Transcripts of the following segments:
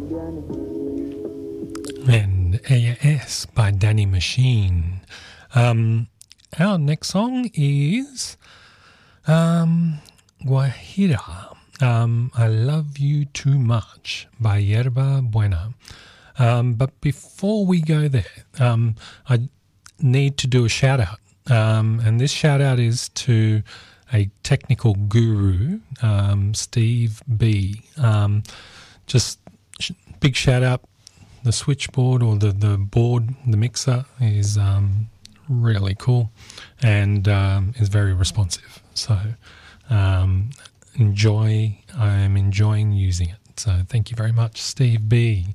And AS by Danny Machine. Our next song is Guajira. I Love You Too Much by Yerba Buena. But before we go there, I need to do a shout out. And this shout out is to a technical guru, Steve B. Just big shout out. The switchboard or the board, the mixer is really cool and is very responsive. So I am enjoying using it. So thank you very much, Steve B.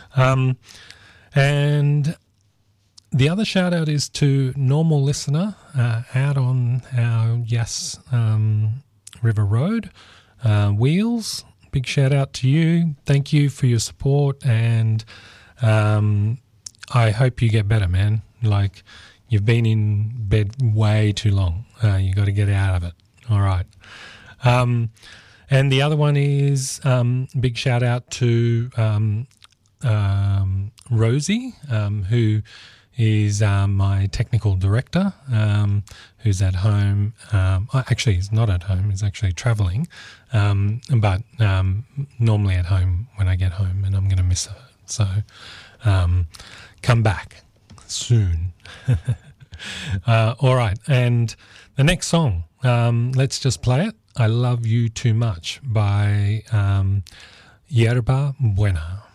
And the other shout out is to Normal Listener out on our Yass River Road, Wheels. Big shout out to you. Thank you for your support, and I hope you get better, man. Like, you've been in bed way too long. You got to get out of it. All right. And the other one is big shout out to Rosie, who is my technical director, who's at home. Actually, he's not at home. He's actually travelling, but normally at home when I get home, and I'm going to miss her. So come back soon. All right, and the next song, let's just play it. I Love You Too Much by Yerba Buena.